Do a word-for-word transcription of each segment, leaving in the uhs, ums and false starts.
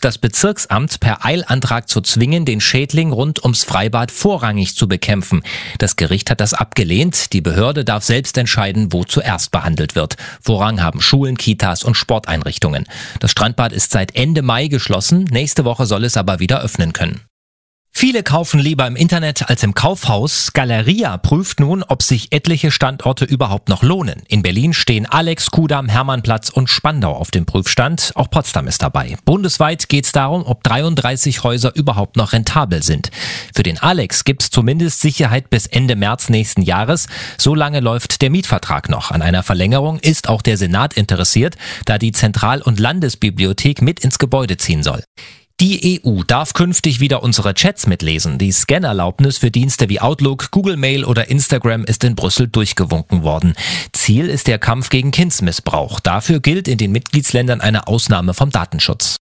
das Bezirksamt per Eilantrag zu zwingen, den Schädling rund ums Freibad vorrangig zu bekämpfen. Das Gericht hat das abgelehnt. Die Behörde darf selbst entscheiden, wo zuerst behandelt wird. Vorrang haben Schulen, Kitas und Sporteinrichtungen. Das Strandbad ist seit Ende Mai geschlossen. Nächste Woche soll es aber wieder öffnen können. Viele kaufen lieber im Internet als im Kaufhaus. Galeria prüft nun, ob sich etliche Standorte überhaupt noch lohnen. In Berlin stehen Alex, Kudamm, Hermannplatz und Spandau auf dem Prüfstand. Auch Potsdam ist dabei. Bundesweit geht es darum, ob dreiunddreißig Häuser überhaupt noch rentabel sind. Für den Alex gibt es zumindest Sicherheit bis Ende März nächsten Jahres. So lange läuft der Mietvertrag noch. An einer Verlängerung ist auch der Senat interessiert, da die Zentral- und Landesbibliothek mit ins Gebäude ziehen soll. Die E U darf künftig wieder unsere Chats mitlesen. Die Scannerlaubnis für Dienste wie Outlook, Google Mail oder Instagram ist in Brüssel durchgewunken worden. Ziel ist der Kampf gegen Kindsmissbrauch. Dafür gilt in den Mitgliedsländern eine Ausnahme vom Datenschutz.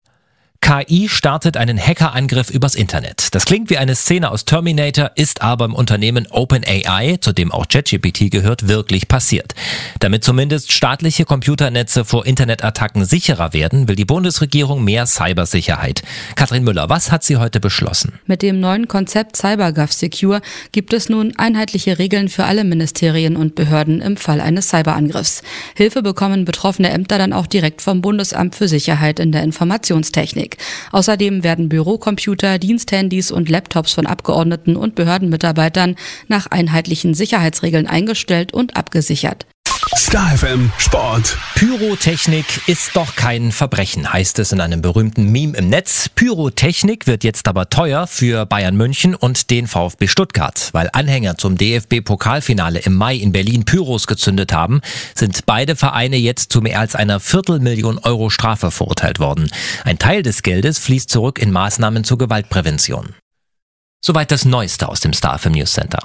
K I startet einen Hackerangriff übers Internet. Das klingt wie eine Szene aus Terminator, ist aber im Unternehmen OpenAI, zu dem auch ChatGPT gehört, wirklich passiert. Damit zumindest staatliche Computernetze vor Internetattacken sicherer werden, will die Bundesregierung mehr Cybersicherheit. Katrin Müller, was hat sie heute beschlossen? Mit dem neuen Konzept CyberGovSecure gibt es nun einheitliche Regeln für alle Ministerien und Behörden im Fall eines Cyberangriffs. Hilfe bekommen betroffene Ämter dann auch direkt vom Bundesamt für Sicherheit in der Informationstechnik. Außerdem werden Bürocomputer, Diensthandys und Laptops von Abgeordneten und Behördenmitarbeitern nach einheitlichen Sicherheitsregeln eingestellt und abgesichert. Star F M Sport. Pyrotechnik ist doch kein Verbrechen, heißt es in einem berühmten Meme im Netz. Pyrotechnik wird jetzt aber teuer für Bayern München und den VfB Stuttgart. Weil Anhänger zum D F B-Pokalfinale im Mai in Berlin Pyros gezündet haben, sind beide Vereine jetzt zu mehr als einer Viertelmillion Euro Strafe verurteilt worden. Ein Teil des Geldes fließt zurück in Maßnahmen zur Gewaltprävention. Soweit das Neueste aus dem Star F M News Center.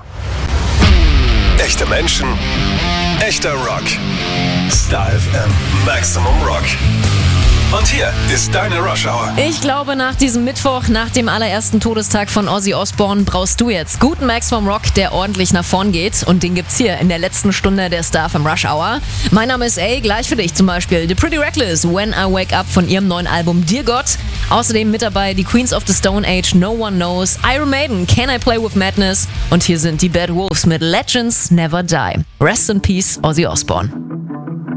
Echte Menschen, echter Rock. Star F M Maximum Rock. Und hier ist deine Rush Hour. Ich glaube, nach diesem Mittwoch, nach dem allerersten Todestag von Ozzy Osbourne, brauchst du jetzt guten Maximum Rock, der ordentlich nach vorn geht. Und den gibt's hier in der letzten Stunde der Star F M Rush Hour. Mein Name ist A, gleich für dich zum Beispiel The Pretty Reckless, When I Wake Up von ihrem neuen Album Dear God. Außerdem mit dabei die Queens of the Stone Age, No One Knows, Iron Maiden, Can I Play With Madness. Und hier sind die Bad Wolves mit Legends Never Die. Rest in Peace, Ozzy Osbourne.